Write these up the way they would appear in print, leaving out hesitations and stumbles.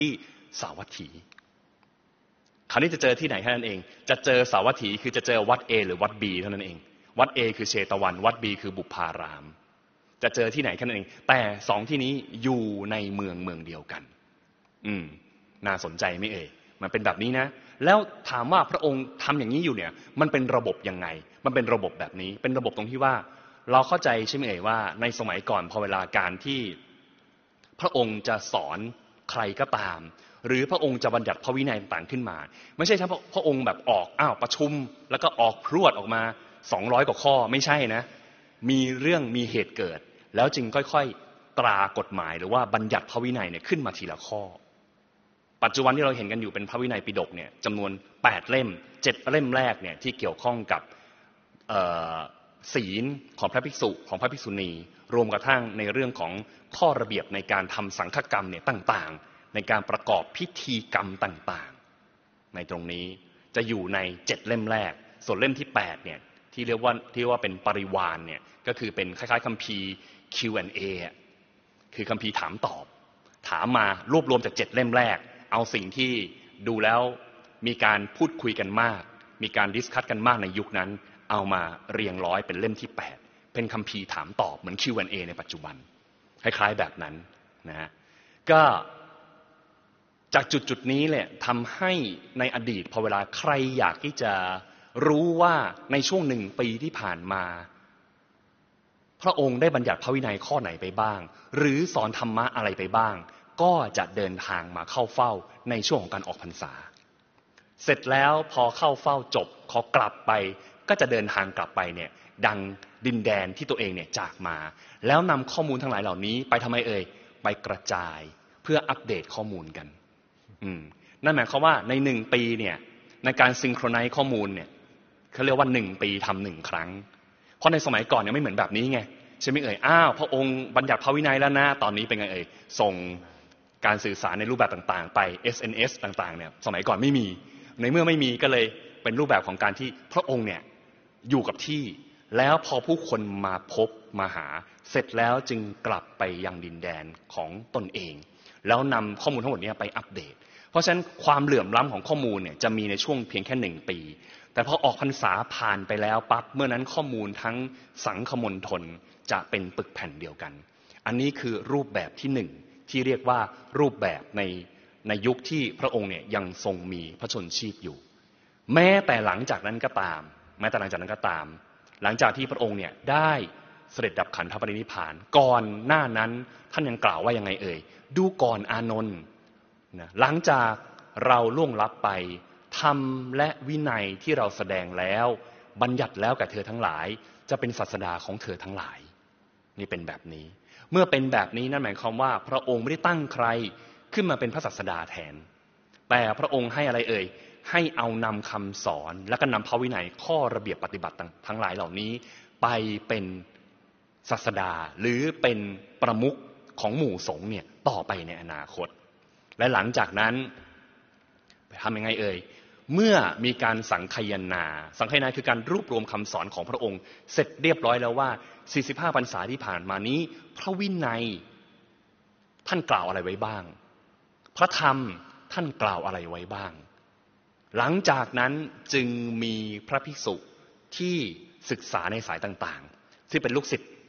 ที่สาวัตถีคราวนี้จะเจอที่ไหนแค่นั้นเองจะเจอสาวัตถีคือจะเจอวัด A หรือวัด B เท่านั้นเองวัด A คือเชตวันวัด B คือบุพารามจะเจอที่ไหนแค่นั้นเองแต่สองที่นี้อยู่ในเมืองเดียวกันน่าสนใจไหมมันเป็นแบบนี้นะแล้วถามว่าพระองค์ทำอย่างนี้อยู่เนี่ยมันเป็นระบบยังไงมันเป็นระบบแบบนี้เป็นระบบตรงที่ว่าเราเข้าใจใช่ไหมว่าในสมัยก่อนพอเวลาการที่พระองค์จะสอนใครก็ตามหรือพระองค์จะบัญญัติพระวินัยต่างขึ้นมาไม่ใช่เฉพาะพระองค์แบบออกประชุมแล้วก็ออกพรวดออกมา200กว่าข้อไม่ใช่นะมีเรื่องมีเหตุเกิดแล้วจึงค่อยๆตรากฎหมายหรือว่าบัญญัติพระวินัยเนี่ยขึ้นมาทีละข้อปัจจุบันที่เราเห็นกันอยู่เป็นพระวินัยปิฎกเนี่ยจำนวน8เล่ม7เล่มแรกเนี่ยที่เกี่ยวข้องกับศีลของพระภิกษุของพระภิกษุณีรวมกระทั่งในเรื่องของข้อระเบียบในการทำสังฆกรรมเนี่ยต่างๆในการประกอบพิธีกรรมต่างๆในตรงนี้จะอยู่ใน7เล่มแรกส่วนเล่มที่8เนี่ยที่เรียกว่าเป็นปริวารเนี่ยก็คือเป็นคล้ายๆคัมภีร์ Q&A คือคัมภีร์ถามตอบถามมารวบรวมจาก7เล่มแรกเอาสิ่งที่ดูแล้วมีการพูดคุยกันมากมีการดิสคัสกันมากในยุคนั้นเอามาเรียงร้อยเป็นเล่มที่8เป็นคัมภีร์ถามตอบเหมือน Q&A ในปัจจุบันคล้ายๆแบบนั้นนะฮะก็จากจุดนี้แหละทำให้ในอดีตพอเวลาใครอยากที่จะรู้ว่าในช่วง1 ปีที่ผ่านมาพระองค์ได้บัญญัติพระวินัยข้อไหนไปบ้างหรือสอนธรรมะอะไรไปบ้างก็จะเดินทางมาเข้าเฝ้าในช่วงของการออกพรรษาเสร็จแล้วพอเข้าเฝ้าจบขอกลับไปก็จะเดินทางกลับไปเนี่ยดังดินแดนที่ตัวเองเนี่ยจากมาแล้วนำข้อมูลทั้งหลายเหล่านี้ไปทำไมไปกระจายเพื่ออัปเดตข้อมูลกันนั่นหมายความว่าใน1 ปีเนี่ยในการซิงโครไนซ์ข้อมูลเนี่ยเขาเรียกว่า1 ปีทำ1 ครั้งเพราะในสมัยก่อนเนี่ยไม่เหมือนแบบนี้ไงใช่ไหมพระองค์บัญญัติพระวินัยแล้วนะตอนนี้เป็นไงส่งการสื่อสารในรูปแบบต่างๆไป SNS ต่างๆเนี่ยสมัยก่อนไม่มีในเมื่อไม่มีก็เลยเป็นรูปแบบของการที่พระองค์เนี่ยอยู่กับที่แล้วพอผู้คนมาพบมาหาเสร็จแล้วจึงกลับไปยังดินแดนของตนเองแล้วนำข้อมูลทั้งหมดนี้ไปอัปเดตเพราะฉะนั้นความเหลื่อมล้ำของข้อมูลเนี่ยจะมีในช่วงเพียงแค่1 ปีแต่พอออกพรรษาผ่านไปแล้วปั๊บเมื่อนั้นข้อมูลทั้งสังคมณฑลจะเป็นปึกแผ่นเดียวกันอันนี้คือรูปแบบที่1ที่เรียกว่ารูปแบบในยุคที่พระองค์เนี่ยยังทรงมีพระชนชีพอยู่แม้แต่หลังจากนั้นก็ตามหลังจากที่พระองค์เนี่ยได้เสด็จดับขันธปรินิพพานก่อนหน้านั้นท่านยังกล่าวว่ายังไงดูก่อนอานนท์นะหลังจากเราล่วงลับไปธรรมและวินัยที่เราแสดงแล้วบัญญัติแล้วกับเธอทั้งหลายจะเป็นศาสดาของเธอทั้งหลายนี่เป็นแบบนี้เมื่อเป็นแบบนี้นั่นหมายความว่าพระองค์ไม่ได้ตั้งใครขึ้นมาเป็นพระศาสดาแทนแต่พระองค์ให้อะไรให้เอานำคำสอนและก็นำพระวินัยข้อระเบียบปฏิบัติทั้งหลายเหล่านี้ไปเป็นศาสดาหรือเป็นประมุขของหมู่สงฆ์เนี่ยต่อไปในอนาคตและหลังจากนั้นทำยังไงเมื่อมีการสังคายนาคือการรวบรวมคำสอนของพระองค์เสร็จเรียบร้อยแล้วว่า45 พรรษาที่ผ่านมานี้พระวินัยท่านกล่าวอะไรไว้บ้างพระธรรมท่านกล่าวอะไรไว้บ้างหลังจากนั้นจึงมีพระภิกษุที่ศึกษาในสายต่างๆที่เป็นลูกศิษย์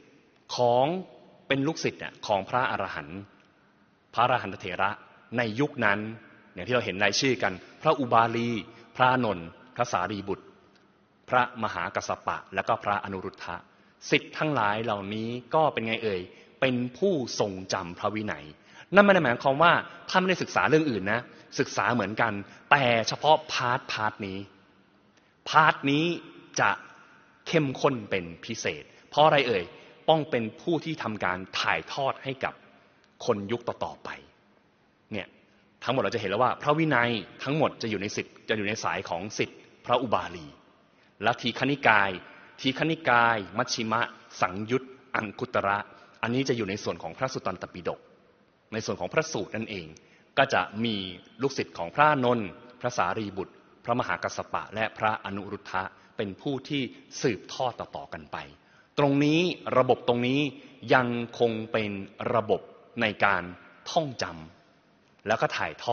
ของพระอรหันตเถระในยุคนั้นอย่างที่เราเห็นรายชื่อกันพระอุบาลีพระอานนท์พระสารีบุตรพระมหากัสสปะและก็พระอนุรุทธะศิษย์ทั้งหลายเหล่านี้ก็เป็นไงเป็นผู้ทรงจำพระวินัยนั่นไม่ได้หมายความว่าท่านไม่ได้ศึกษาเรื่องอื่นนะศึกษาเหมือนกันแต่เฉพาะพาร์ทนี้จะเข้มข้นเป็นพิเศษเพราะอะไรป้องเป็นผู้ที่ทำการถ่ายทอดให้กับคนยุคต่อๆไปเนี่ยทั้งหมดเราจะเห็นแล้วว่าพระวินัยทั้งหมดจะอยู่ในสายของศิษย์พระอุบาลีและทีฆนิกายมัชฌิมะสังยุตอังคุตระอันนี้จะอยู่ในส่วนของพระสุตตันตปิฎกในส่วนของพระสูตรนั่นเองก็จะมีลูกศิษย์ของพระอานนท์พระสารีบุตรพระมหากัสสปะและพระอนุรุทธะเป็นผู้ที่สืบทอดต่อๆกันไปตรงนี้ระบบตรงนี้ยังคงเป็นระบบในการท่องจแล้วก็ถ่ายทอด